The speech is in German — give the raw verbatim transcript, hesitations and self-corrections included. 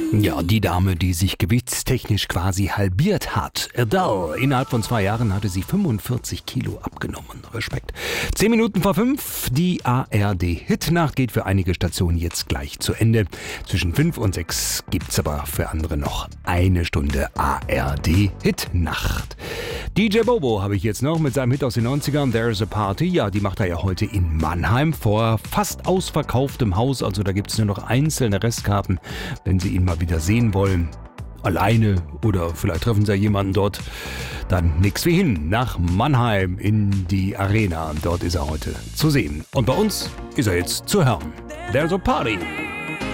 Ja, die Dame, die sich gewichtstechnisch quasi halbiert hat. Adele. Innerhalb von zwei Jahren hatte sie fünfundvierzig Kilo abgenommen. Respekt. Zehn Minuten vor fünf. Die A R D-Hitnacht geht für einige Stationen jetzt gleich zu Ende. Zwischen fünf und sechs gibt's aber für andere noch eine Stunde A R D-Hitnacht. D J Bobo habe ich jetzt noch mit seinem Hit aus den neunzigern, There's a Party. Ja, die macht er ja heute in Mannheim vor fast ausverkauftem Haus. Also da gibt es nur noch einzelne Restkarten, wenn Sie ihn mal wieder sehen wollen. Alleine oder vielleicht treffen Sie ja jemanden dort. Dann nix wie hin nach Mannheim in die Arena. Dort ist er heute zu sehen. Und bei uns ist er jetzt zu hören. There's a Party.